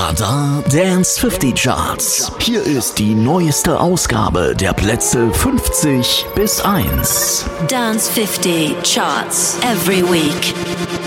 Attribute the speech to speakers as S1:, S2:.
S1: Radar Dance 50 Charts. Hier ist die neueste Ausgabe der Plätze 50 bis 1.
S2: Dance 50 Charts every week.